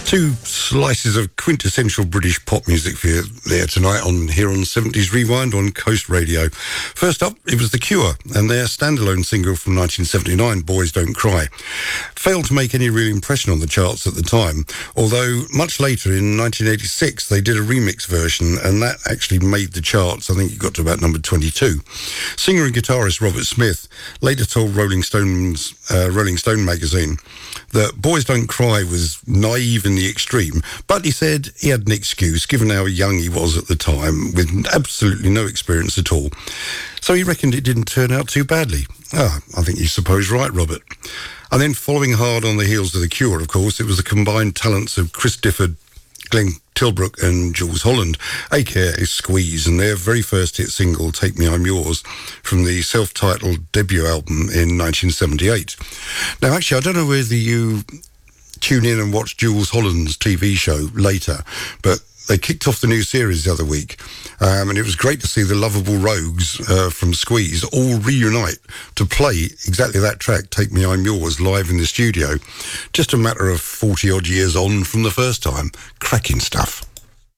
Two slices of quintessential British pop music for you there tonight here on 70s Rewind on Coast Radio. First up, it was The Cure and their standalone single from 1979, Boys Don't Cry. Failed to make any real impression on the charts at the time, although much later in 1986 they did a remix version and that actually made the charts. I think it got to about number 22. Singer and guitarist Robert Smith later told Rolling Stone magazine that Boys Don't Cry was naive in the extreme, but he said he had an excuse given how young he was at the time with absolutely no experience at all. So he reckoned it didn't turn out too badly. I think you suppose right, Robert. And then following hard on the heels of The Cure, of course, it was the combined talents of Chris Difford, Glenn Tilbrook and Jools Holland, aka Squeeze, and their very first hit single, Take Me I'm Yours, from the self-titled debut album in 1978. Now, actually, I don't know whether you tune in and watch Jools Holland's TV show later, but they kicked off the new series the other week, and it was great to see the lovable Rogues from Squeeze all reunite to play exactly that track, Take Me I'm Yours, live in the studio. Just a matter of 40-odd years on from the first time. Cracking stuff.